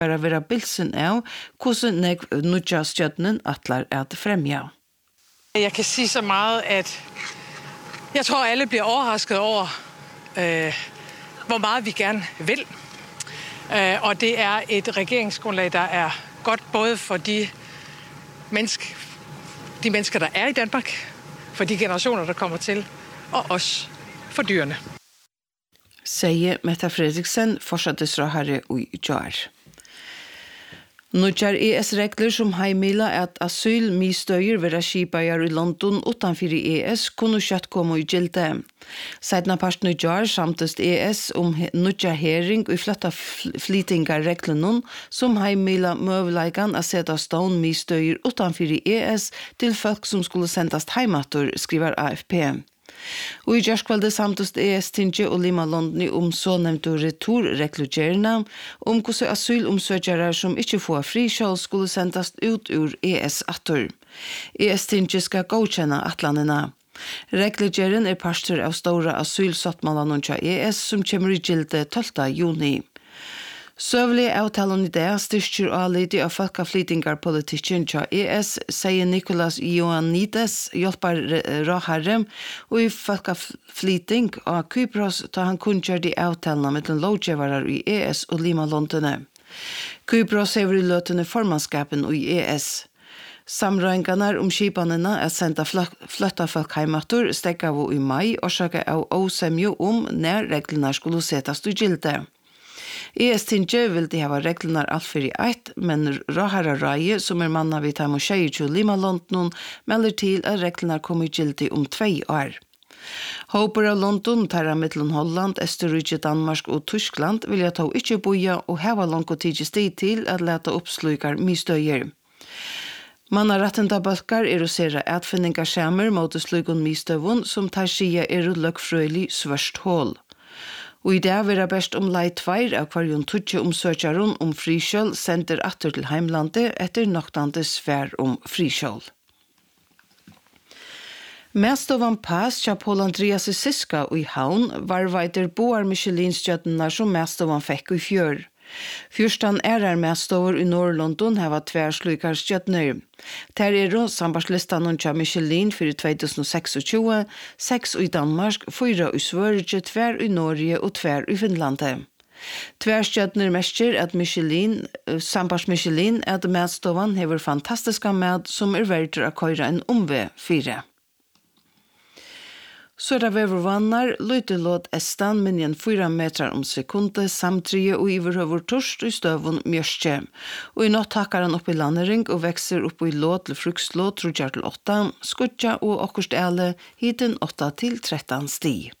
Bara vera bilsen av hvordan nudja stjøtnen atlar at fremja. Jeg kan sige så meget, at jeg tror, alle bliver overrasket over, hvor meget vi gerne vil. Og det er et regeringsgrundlag, der er godt både for de mennesker, der er i Danmark, for de generationer, der kommer til, og også for dyrene. Sier Mette Fredriksen, forsvarsrådherre i Jar. Nudjar ES-regler som heimila at asylmistøyer vera skipajar i London utanfor ES kunne kjøtt komme i gilde. Seidna parten i Jar samtest ES nudja hering og flytta flytingar reglenon som heimila møveleikan a seta stån mistøyer utanfor ES til folk som skulle sendast heimatur, skriver AFP. Og i Gjerskvalde samtust ES-tinge og Lima London så nevnte returreklugerna hvordan asylomsøkjere som ikke får frikjøl skulle sendast ut ur ES-atter. ES-tinge skal godkjenne atlandene. Reklugeren pastor av stora asylsottmalan til ES som kommer i gilde 12. juni. Søvlig avtalen i det styrker alidi av folkeflytingarpolitikken til ES, sier Nicolas Ioannidis, hjelper råherre, og i folkeflyting av Kypros tar han kunngjør de avtalene med den lovgjøvere i ES og Lima Londone. Kypros hever i løtene formannskapen i ES. Samrøyngarna skipanene er sendt av flytta folk heimatur stekka i mai og søker av åsemjo når reglene skulle settes til gilde. ES-tinge vil de hava reglene alt for i eit, men Rahara Raje, som manna vid Tamo Sheiju Lima London, melder til at reglene kommer gildig 2 år. Håper av London, Terra Mittlen Holland, Østerrike, Danmark og Tyskland vil jeg ta ikke boja og hava langt tid til at leta oppslukar mistøyer. Mannarettendabalkar erosera atfinningar skjermer mot slugon mistøvun som tar skia løkkfrøylig svørst hål. Og i dag vil det best lei 2 av hverjon 20 omsøkjaron frikjøl sender atter til heimlandet etter noktande sfær frikjøl. Medstovan Pass kja Paul Andreas Siska i Havn varveider boar Michelin-stjøttenar som medstovan fekk i fjør. Fyrstan medstover i Nord-London hava 2 slukar stjøttenar. Der sambarslistan til Michelin for 2026, 6 i Danmark, 4 i Sverige, 2 i Norge og 2 i Finlande. 2 stjøttenar mestjer at sambars Michelin at medstovan hever fantastiska med som verdur å køyre en omve 4. Så det vevervannar, lytelåt estan minjen 4 meter sekundet, samtrige og iverhøver torst i støvun mjørstje. Og i natt takkar han opp i landering og vekser opp i låt til frukslåt 3-8, skutja og okkurst ele hiten 8-13 sti.